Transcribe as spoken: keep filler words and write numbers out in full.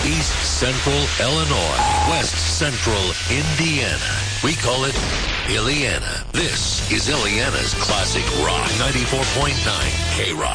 East Central Illinois, West Central Indiana. We call it Illiana. This is Illiana's Classic Rock ninety-four point nine K-Rock.